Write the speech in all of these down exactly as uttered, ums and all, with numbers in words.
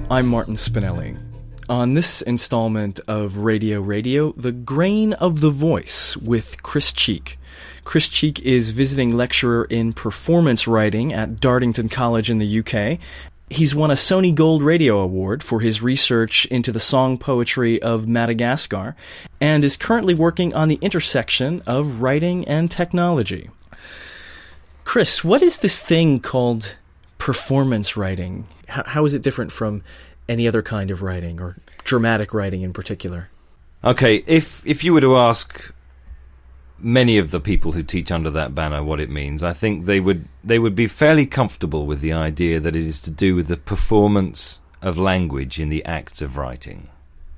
I'm Martin Spinelli. On this installment of Radio Radio, The Grain of the Voice with Chris Cheek. Chris Cheek is visiting lecturer in performance writing at Dartington College in the U K. He's won a Sony Gold Radio Award for his research into the song poetry of Madagascar, and is currently working on the intersection of writing and technology. Chris, what is this thing called performance writing? How, how is it different from any other kind of writing, or dramatic writing in particular? Okay, if if you were to ask many of the people who teach under that banner what it means, I think they would they would be fairly comfortable with the idea that it is to do with the performance of language in the acts of writing.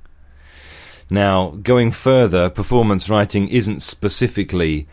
Now, going further, performance writing isn't specifically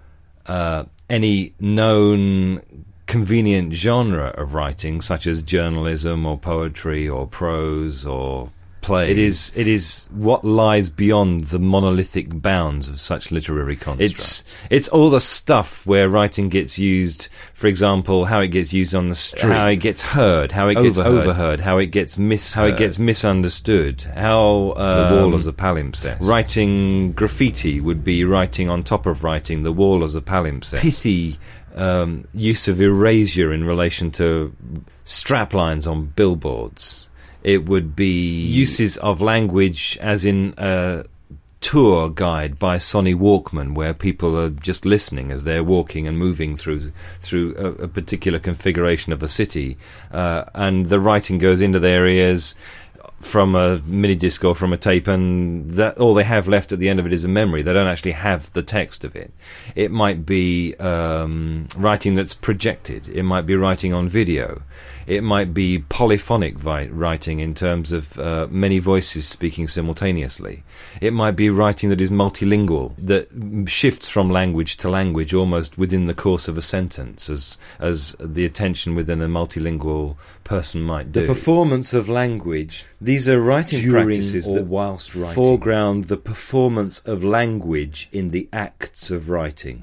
uh, any known convenient genre of writing, such as journalism or poetry or prose or play. It is it is what lies beyond the monolithic bounds of such literary constructs. It's it's all the stuff where writing gets used, for example, how it gets used on the street, how it gets heard, how it gets overheard, overheard how it gets mis how it gets misunderstood, how um, the wall as a palimpsest. Writing graffiti would be writing on top of writing, the wall as a palimpsest. Pithy Um, use of erasure in relation to straplines on billboards. It would be uses of language as in a tour guide by Sony Walkman, where people are just listening as they're walking and moving through through a, a particular configuration of a city, uh, and the writing goes into their ears from a mini disc or from a tape, and that all they have left at the end of it is a memory. They don't actually have the text of it. It might be um, writing that's projected. It might be writing on video. It might be polyphonic vi- writing in terms of uh, many voices speaking simultaneously. It might be writing that is multilingual, that shifts from language to language almost within the course of a sentence, as as the attention within a multilingual person might do. The performance of language. These are writing During practices or that whilst writing. foreground the performance of language in the acts of writing.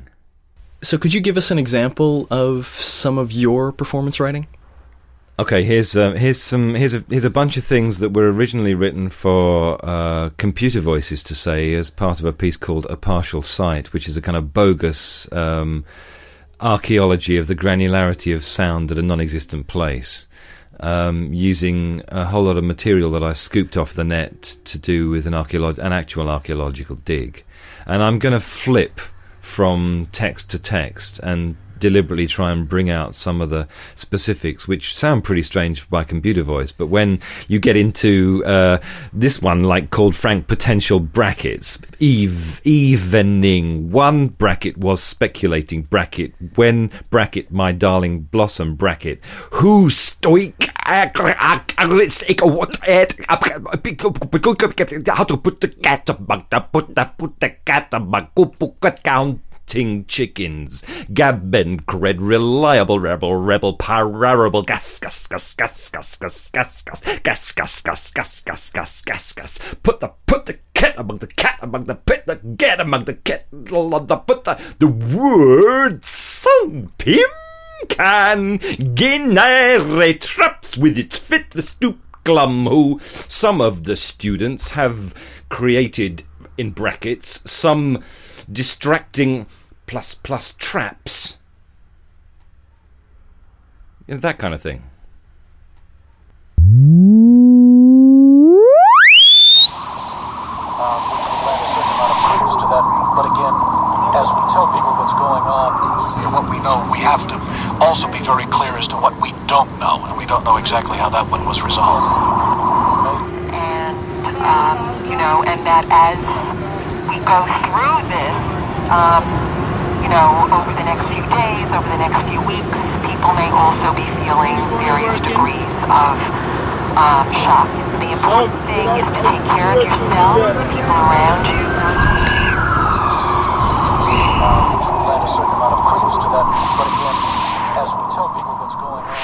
So could you give us an example of some of your performance writing? Okay, here's uh, here's some here's a here's a bunch of things that were originally written for uh, computer voices to say as part of a piece called A Partial Sight, which is a kind of bogus um, archaeology of the granularity of sound at a non-existent place, um, using a whole lot of material that I scooped off the net to do with an archeolo- an actual archaeological dig, and I'm going to flip from text to text and deliberately try and bring out some of the specifics, which sound pretty strange by computer voice, but when you get into uh, this one, like called Frank Potential Brackets, Eve, evening, one bracket was speculating bracket, when bracket my darling blossom bracket, who stoic how to put the cat among the put the put the cat among count chickens, Gabben, cred, reliable, rebel, rebel, parable, gas, gas, gas, gas, gas, gas, gas, gas, gas, gas, gas, gas, gas, gas, gas, gas, put the, put the cat among the cat among the pit, the get among the cat, the put the, the word song, pim can, genere traps with its fit, the stoop glum, who some of the students have created, in brackets, some distracting plus plus traps, you know, that kind of thing. But again, as we tell people what's going on, what we know, we have to also be very clear as to what we don't know, and we don't know exactly how that one was resolved. And um, you know, and that as we go through this, um, you know, over the next few days, over the next few weeks, people may also be feeling various degrees of um, shock. The important thing is to take care of yourself, the people around you. Uh, lend a certain amount of credence to that, but again, as we tell people what's going on.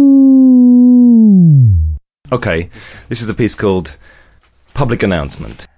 Okay, this is a piece called Public Announcement.